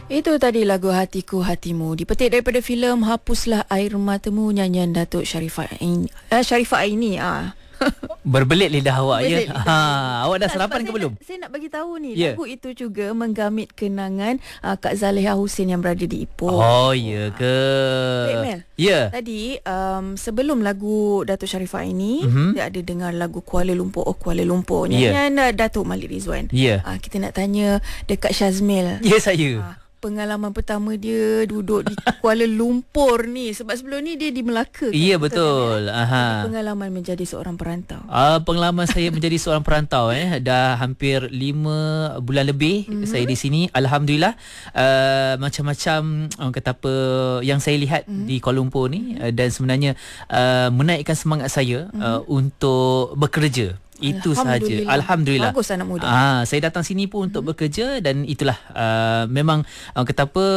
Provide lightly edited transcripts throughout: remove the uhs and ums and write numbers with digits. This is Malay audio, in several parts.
Itu tadi lagu Hatiku Hatimu dipetik daripada filem Hapuslah Air Matamu, nyanyian Datuk Sharifah Aini. Berbelit lidah awak Berbelit ya. lidah. Awak dah sarapan ke belum? Saya nak bagi tahu ni, Yeah. lagu itu juga menggamit kenangan Kak Zaleha Hussein yang berada di Ipoh. Oh, ya ke? Baik, Mel. Ya. Tadi sebelum lagu Datuk Sharifah ini, dia ada dengar lagu Kuala Lumpur. Kuala Lumpur, nyanyian Datuk Malik Rizwan. Ya. Kita nak tanya dekat Syazmil. Ya, saya. Pengalaman pertama dia duduk di Kuala Lumpur ni, sebab sebelum ni dia di Melaka. Ya, betul. Pengalaman menjadi seorang perantau. Pengalaman saya menjadi seorang perantau dah hampir 5 bulan lebih saya di sini. Alhamdulillah, macam-macam orang kata apa yang saya lihat di Kuala Lumpur ni, dan sebenarnya menaikkan semangat saya untuk bekerja. Itu sahaja. Alhamdulillah. Bagus anak muda. Saya datang sini pun untuk bekerja, dan itulah memang kata apa,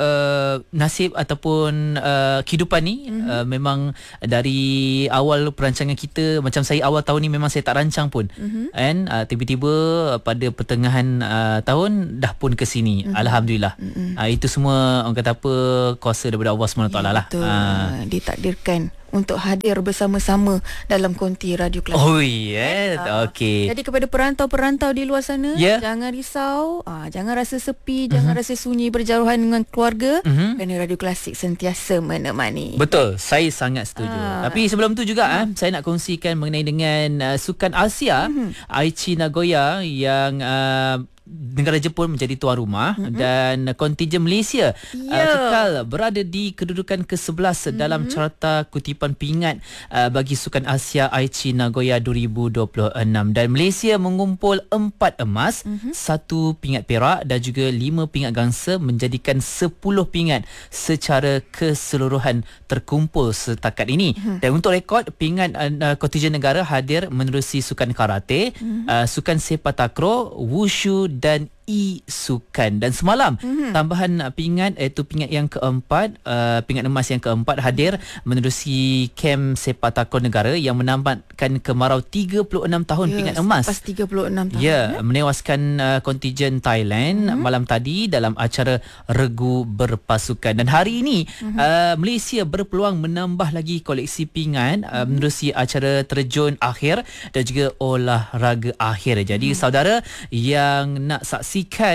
nasib ataupun kehidupan ni memang dari awal perancangan kita, macam saya awal tahun ni memang saya tak rancang pun. And tiba-tiba pada pertengahan tahun dah pun ke sini. Alhamdulillah. Itu semua orang kata apa, kuasa daripada Allah SWT lah. Betul. Ditakdirkan untuk hadir bersama-sama dalam konti Radio Kelas. Oh yes, okey. Jadi kepada perantau-perantau di luar sana, jangan risau, jangan rasa sepi, jangan rasa sunyi berjauhan dengan keluarga, kerana Radio Klasik sentiasa menemani. Betul, saya sangat setuju. Tapi sebelum tu juga saya nak kongsikan mengenai dengan Sukan Asia Aichi Nagoya yang negara Jepun menjadi tuan rumah, dan kontingen Malaysia kekal berada di kedudukan ke-11 dalam carta kutipan pingat bagi Sukan Asia Aichi Nagoya 2026, dan Malaysia mengumpul 4 emas, 1 pingat perak dan juga 5 pingat gangsa, menjadikan 10 pingat secara keseluruhan terkumpul setakat ini. Dan untuk rekod, pingat kontingen negara hadir menerusi sukan karate, sukan sepak takraw, wushu dan sukan. Dan semalam tambahan pingat, iaitu pingat yang keempat, pingat emas yang keempat hadir menerusi kem sepak takraw negara yang menambahkan kemarau 36 tahun pingat emas. Pas 36 tahun. Menewaskan kontingen Thailand malam tadi dalam acara regu berpasukan. Dan hari ini Malaysia berpeluang menambah lagi koleksi pingat menerusi acara terjun akhir dan juga olahraga akhir. Jadi saudara yang nak saksikan,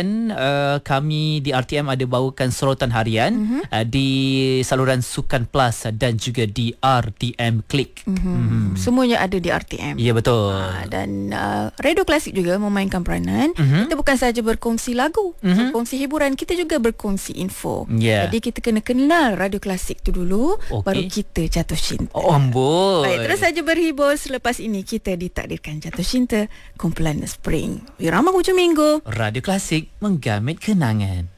kami di RTM ada bawakan sorotan harian di saluran Sukan Plus dan juga di RTM Click. Semuanya ada di RTM. Ya, betul. Dan Radio Klasik juga memainkan peranan. Kita bukan sahaja berkongsi lagu, berkongsi hiburan, kita juga berkongsi info. Jadi kita kena kenal Radio Klasik tu dulu, baru kita jatuh cinta. Amboi. Baik, terus saja berhibur. Selepas ini kita ditakdirkan jatuh cinta, kumpulan Spring. Wirama hujung minggu. Radio Klasik menggamit kenangan.